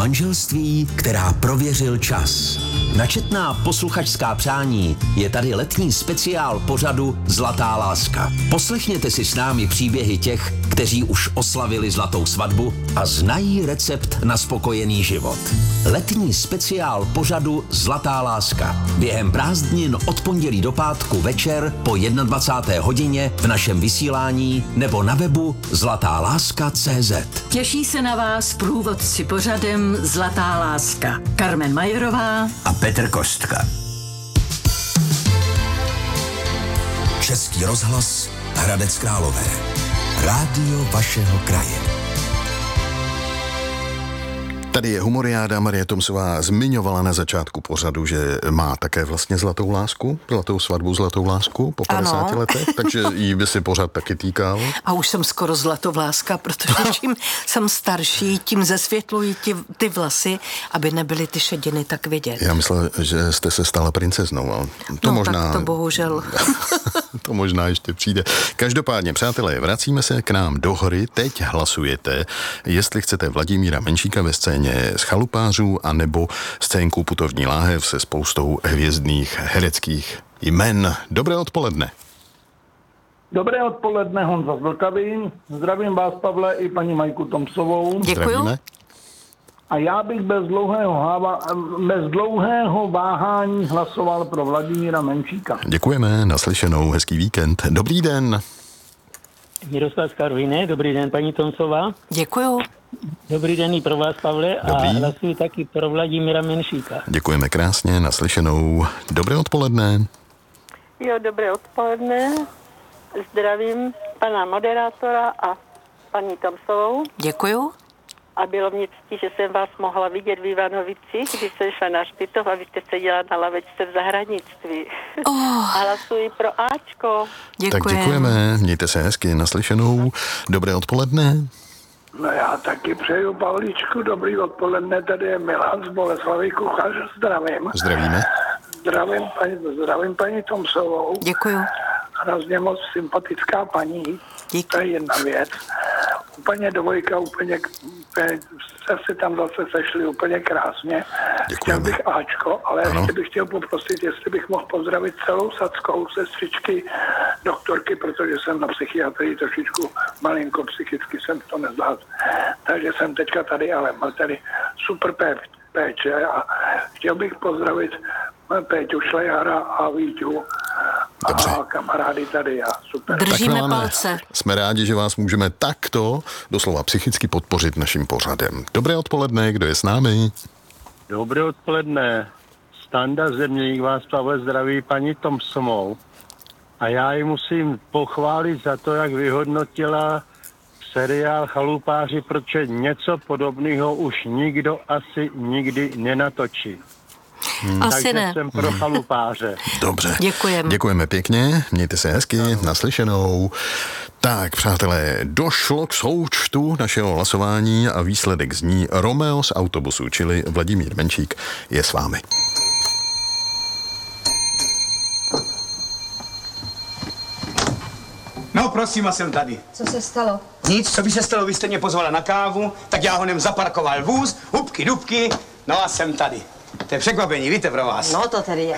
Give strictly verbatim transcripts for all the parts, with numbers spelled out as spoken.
manželství, která prověřil čas. Na četná posluchačská přání je tady letní speciál pořadu Zlatá láska. Poslechněte si s námi příběhy těch, kteří už oslavili zlatou svatbu a znají recept na spokojený život. Letní speciál pořadu Zlatá láska. Během prázdnin od pondělí do pátku večer po dvacáté jedné hodině v našem vysílání nebo na webu zlatá láska tečka cé zet. Těší se na vás průvodci pořadem Zlatá láska. Carmen Majerová a Petr Kostka. Český rozhlas Hradec Králové. Rádio vašeho kraje. Tady je humoriáda. Marie Tomsová zmiňovala na začátku pořadu, že má také vlastně zlatou lásku, zlatou svatbu, zlatou lásku po padesáti ano. letech, takže jí by si pořád taky týkal. A už jsem skoro zlatovláska, protože čím jsem starší, tím zesvětlují ty, ty vlasy, aby nebyly ty šediny tak vidět. Já myslel, že jste se stala princeznou, ale to no, možná... tak to bohužel. To možná ještě přijde. Každopádně, přátelé, vracíme se k nám do hory. Teď hlasujete, jestli chcete Vladimíra Menšíka ve scéně z Chalupářů, anebo scénku Putovní láhev se spoustou hvězdných hereckých jmen. Dobré odpoledne. Dobré odpoledne, Honza z Vltavín. Zdravím vás, Pavle, i paní Majku Tomsovou. Děkuju. Zdravíme. A já bych bez dlouhého, háva, bez dlouhého váhání hlasoval pro Vladimíra Menšíka. Děkujeme, naslyšenou, hezký víkend. Dobrý den. Miroslav z Karviné, dobrý den, paní Tomsová. Děkuju. Dobrý den i pro vás, Pavle, Dobrý. A hlasuji taky pro Vladimíra Menšíka. Děkujeme krásně, naslyšenou. Dobré odpoledne. Jo, dobré odpoledne. Zdravím pana moderátora a paní Tomsovou. Děkuju. A bylo mě ctí, že jsem vás mohla vidět v Ivanovici, když jsem šla na hřbitov a vy jste seděla na lavečce v zahradnictví. Oh. Hlasuji pro Ačko. Děkujem. Tak děkujeme, mějte se hezky, naslyšenou. Dobré odpoledne. No já taky přeju Pavlíčku, dobrý odpoledne, tady je Milan z Boleslavy Kuchař, zdravím. Zdravíme. Zdravím paní, zdravím paní Tomsovou. Děkuju. Hrozně moc sympatická paní. Díky. To je jedna věc. Úplně dvojka, úplně, úplně se si tam zase sešli úplně krásně. Chtěl Děkujeme. bych Ačko, ale Ano. ještě bych chtěl poprosit, jestli bych mohl pozdravit celou Sadskou, sestřičky, doktorky, protože jsem na psychiatrii trošičku malinko psychicky jsem to nezvládl. Takže jsem teďka tady, ale mám tady super pé, péče a chtěl bych pozdravit Péťu Šlejara a Víťu Dobře. a kamarády tady a super. Držíme Tak, Milane, palce. jsme rádi, že vás můžeme takto doslova psychicky podpořit naším pořadem. Dobré odpoledne, kdo je s námi? Dobré odpoledne. Standa Zeměník vás, Pavle, zdraví paní Tomsovou. A já ji musím pochválit za to, jak vyhodnotila seriál Chalupáři, protože něco podobného už nikdo asi nikdy nenatočí. Hmm. Asi Takže ne. jsem pro Chalupáře. Dobře. Děkujeme. Děkujeme pěkně, mějte se hezky, naslyšenou. Tak, přátelé, došlo k součtu našeho hlasování a výsledek zní Romeo z autobusu, čili Vladimír Menšík je s vámi. No, prosím, a jsem tady. Co se stalo? Nic, co by se stalo, vy jste mě pozvala na kávu, tak já honem zaparkoval vůz, hubky, dubky, no a jsem tady. To je překvapení, víte, pro vás. No, to tady je.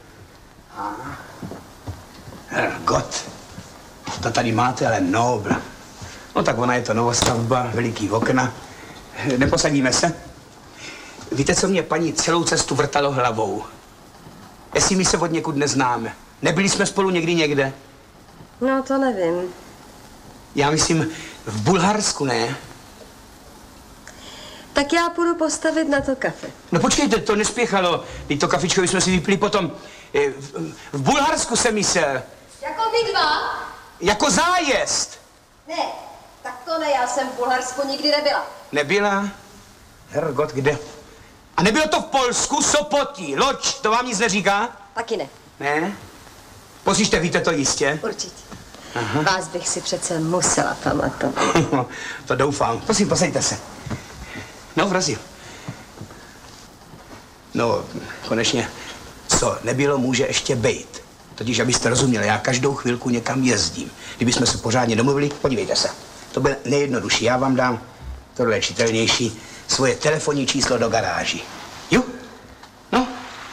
Herrgott, to tady máte, ale nobl. No tak ona je to novostavba, veliký okna. Neposadíme se? Víte, co mě paní celou cestu vrtalo hlavou? Jestli my se od někud neznáme. Nebyli jsme spolu někdy někde? No, to nevím. Já myslím, v Bulharsku, ne? Tak já půjdu postavit na to kafe. No počkejte, to nespěchalo. Teď to kafičko jsme si vypili potom. V, v Bulharsku jsem myslel. Jako vy dva? Jako zájezd. Ne, tak to ne, já jsem v Bulharsku nikdy nebyla. Nebyla? Herrgott, kde? A nebylo to v Polsku, Sopotí, Loď, to vám nic neříká? Taky ne. Ne? Poslyšte, víte to jistě? Určitě. Aha. Vás bych si přece musela pamatovat. To doufám. Prosím, posaďte se. No, vrazil. No, konečně, co nebylo, může ještě bejt. Totiž, abyste rozuměli, já každou chvilku někam jezdím. Kdybychom se pořádně domluvili, podívejte se. To bude nejjednodušší. Já vám dám, tohle je čitelnější, svoje telefonní číslo do garáži. Jo? No?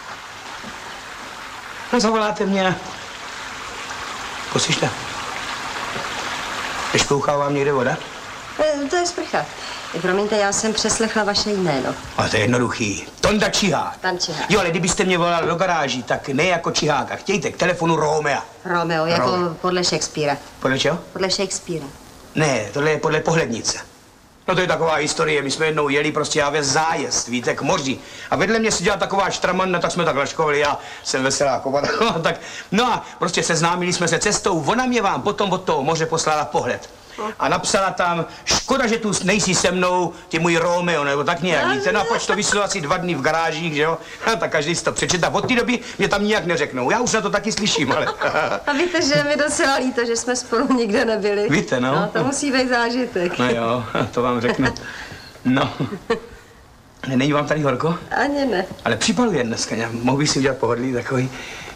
No zavoláte mě. Poslyšte. Nešplouchá vám někde voda? E, to je sprcha. Promiňte, já jsem přeslechla vaše jméno. Ale to je jednoduchý. Tonda Čihák. Pan Čihák. Jo, ale kdybyste mě volal do garáži, tak ne jako Čiháka. Chtějte k telefonu Romea. Romeo, jako Romeo. podle Shakespearea. Podle čeho? Podle Shakespearea. Ne, tohle je podle Pohlednice. No to je taková historie, my jsme jednou jeli prostě já ve zájezd, víte, k moři. A vedle mě seděla taková štramanna, tak jsme tak laškovali, já jsem veselá kopa, tak, no a prostě seznámili jsme se cestou, ona mě vám potom od toho moře poslala pohled. A napsala tam, škoda, že tu nejsi se mnou, ty můj Romeo, nebo tak nějak, víte, no a pač to vyslo asi dva dny v garážích, že jo, a tak každý si to přečet a od té doby mě tam nijak neřeknou, já už na to taky slyším, ale... A víte, že je mi docela líto, že jsme spolu nikde nebyli. Víte, no. No, to musí být zážitek. No jo, to vám řeknu. No. Není vám tady horko? Ani ne. Ale připaluje dneska, mohl bych si udělat pohodlí takový.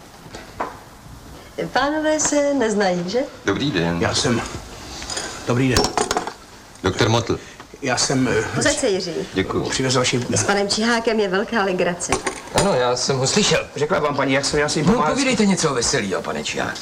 Pánové se neznají, že? Dobrý den. Já jsem... Dobrý den. Doktor Motl. Já jsem... Posaď se, Jiří. Děkuju. Přivez vaši... S panem Čihákem je velká legrace. Ano, já jsem ho slyšel. Řekla vám paní, jak jsem já si jim No, pomáhal. povídejte něco veselýho, pane Čihák.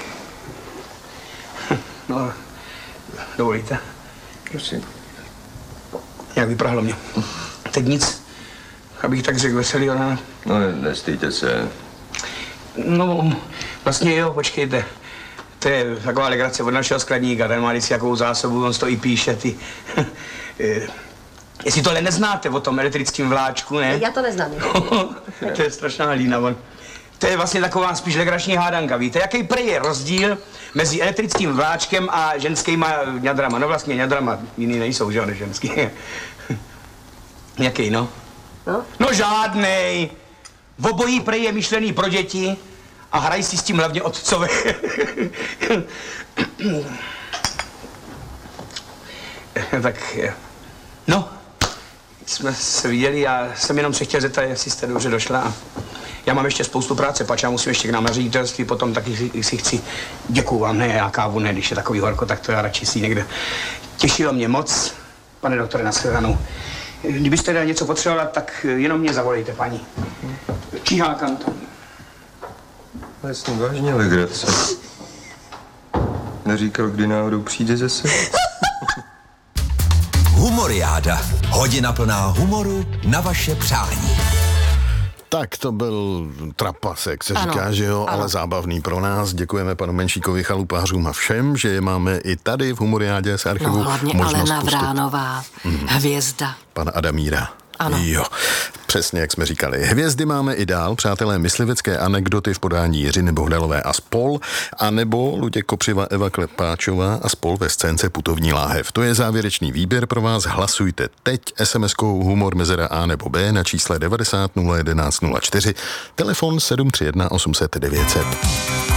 No, dovolíte? Prosím. Jak vyprahlo mě. Teď nic, abych tak řekl veselýho, ne? No, nestýjte se. No, vlastně jo, počkejte. To je taková legrace od našeho skladníka, ten má vždycky jakou zásobu, on to i píše, ty... Jestli tohle neznáte o tom elektrickém vláčku, ne? Já to neznám. To je strašná lína, on. To je vlastně taková spíš legrační hádanka, víte? Jaký prej je rozdíl mezi elektrickým vláčkem a ženskýma ňadrama? No vlastně ňadrama jiný nejsou, že jo, než ženský. Jaký, no? No? No žádnej. V obojí prej je myšlený pro děti a hrají si s tím hlavně otcové. Tak, no, jsme se viděli, já jsem jenom se chtěl zeptat, jestli jste dobře došla. Já mám ještě spoustu práce, pač já musím ještě k nám na ředitelství, potom taky si, si chci, děkuju vám, ne, já kávu ne, když je takový horko, tak to já radši si někde. Těšilo mě moc, pane doktore, nashledanou. Kdybyste teda něco potřebovala, tak jenom mě zavolejte, paní. Čihák Anton. Jasně, vážně legrace. Neříkal, kdy náhodou přijde zase? Humoriáda. Hodina plná humoru na vaše přání. Tak to byl trapasek, se Ano, říká, že jo, ano. ale zábavný pro nás. Děkujeme panu Menšíkovi, chalupářům a všem, že je máme i tady v Humoriádě z archivu. No hlavně možnost Alena pustit. Vránová, mm. hvězda. Pan Adamíra. Ano. Jo, přesně jak jsme říkali. Hvězdy máme i dál, přátelé, myslivecké anekdoty v podání Jiřiny Bohdalové a spol, anebo Luděk Kopřiva, Eva Klepáčová a spol ve scénce Putovní láhev. To je závěrečný výběr pro vás. Hlasujte teď es em eskou humor mezera A nebo B na čísle devadesát nula jedenáct nula čtyři, telefon sedm tři jedna osm set devět set.